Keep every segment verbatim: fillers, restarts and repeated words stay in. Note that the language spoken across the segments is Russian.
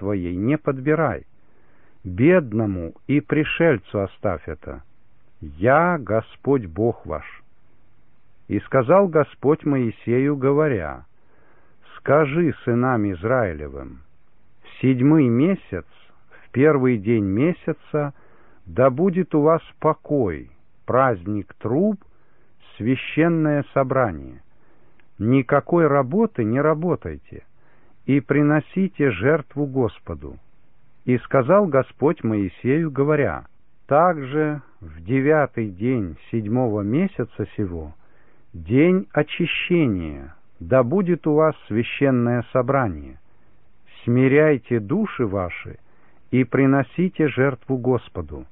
твоей не подбирай, бедному и пришельцу оставь это. Я Господь Бог ваш. И сказал Господь Моисею, говоря: скажи сынам Израилевым: в седьмой месяц, в первый день месяца, да будет у вас покой, праздник труб, священное собрание. Никакой работы не работайте, и приносите жертву Господу. И сказал Господь Моисею, говоря: также в девятый день седьмого месяца сего, день очищения, да будет у вас священное собрание. Смиряйте души ваши и приносите жертву Господу.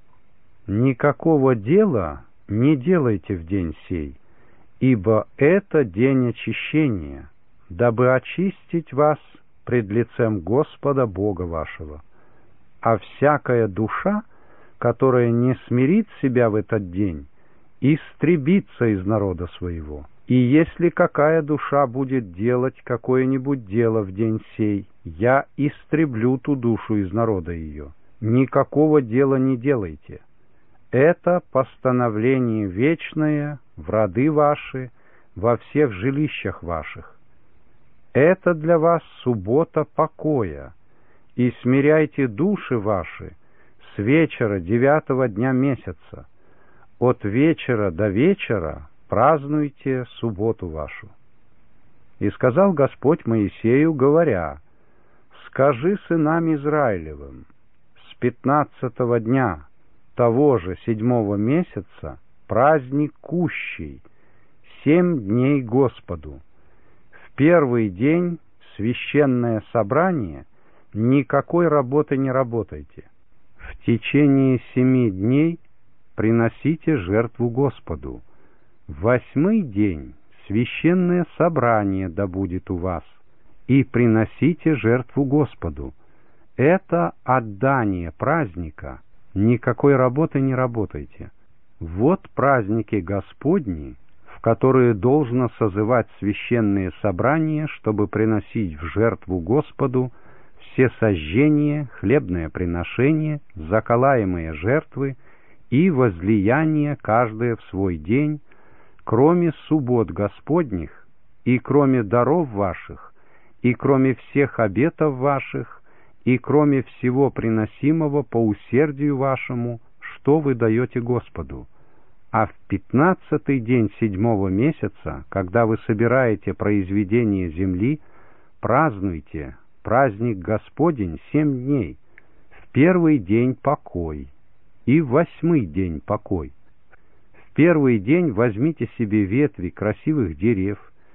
Никакого дела не делайте в день сей, ибо это день очищения, дабы очистить вас пред лицем Господа Бога вашего. А всякая душа, которая не смирит себя в этот день, истребится из народа своего. И если какая душа будет делать какое-нибудь дело в день сей, я истреблю ту душу из народа ее. Никакого дела не делайте. Это постановление вечное в роды ваши, во всех жилищах ваших. Это для вас суббота покоя, и смиряйте души ваши с вечера девятого дня месяца. От вечера до вечера празднуйте субботу вашу. И сказал Господь Моисею, говоря: скажи сынам Израилевым: с пятнадцатого дня того же седьмого месяца праздник кущий, семь дней Господу. В первый день священное собрание, никакой работы не работайте. В течение семи дней приносите жертву Господу. В восьмой день священное собрание да будет у вас, и приносите жертву Господу. Это отдание праздника, никакой работы не работайте. Вот праздники Господни, в которые должно созывать священные собрания, чтобы приносить в жертву Господу все сожжения, хлебное приношение, заколаемые жертвы и возлияние каждое в свой день, кроме суббот Господних, и кроме даров ваших, и кроме всех обетов ваших, и кроме всего приносимого по усердию вашему, что вы даете Господу. А в пятнадцатый день седьмого месяца, когда вы собираете произведение земли, празднуйте праздник Господень семь дней. В первый день покой, и в восьмый день покой. В первый день возьмите себе ветви красивых дерев,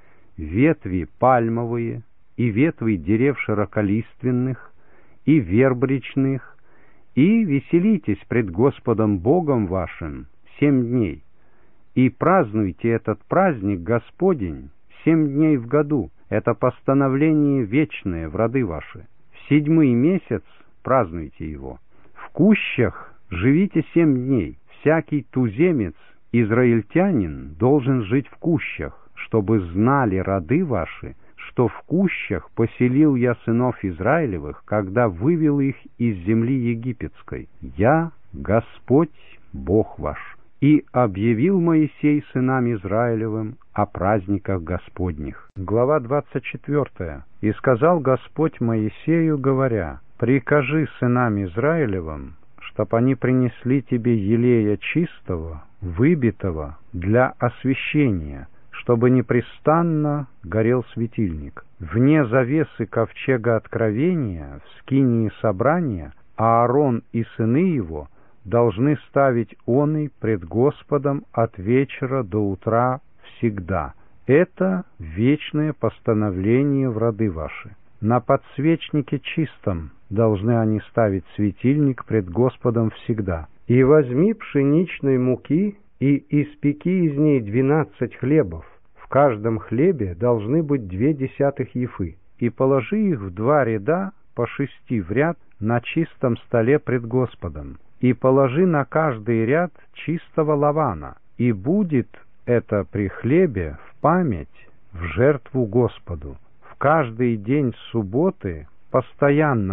ветви пальмовые, и ветви дерев широколиственных, и верб речных, и веселитесь пред Господом Богом вашим семь дней, и празднуйте этот праздник Господень семь дней в году. Это постановление вечное в роды ваши. В седьмой месяц празднуйте его. В кущах живите семь дней. Всякий туземец, израильтянин, должен жить в кущах, чтобы знали роды ваши, что в кущах поселил я сынов Израилевых, когда вывел их из земли египетской. Я Господь Бог ваш. И объявил Моисей сынам Израилевым о праздниках Господних. Глава двадцать четвёртая. И сказал Господь Моисею, говоря: прикажи сынам Израилевым, чтоб они принесли тебе елея чистого, выбитого для освящения, чтобы непрестанно горел светильник. Вне завесы ковчега откровения, в скинии собрания, Аарон и сыны его должны ставить оный пред Господом от вечера до утра всегда. Это вечное постановление в роды ваши. На подсвечнике чистом должны они ставить светильник пред Господом всегда. И возьми пшеничной муки и испеки из ней двенадцать хлебов. В каждом хлебе должны быть две десятых ефы. И положи их в два ряда по шести в ряд на чистом столе пред Господом. И положи на каждый ряд чистого лавана, и будет это при хлебе в память, в жертву Господу. В каждый день субботы постоянно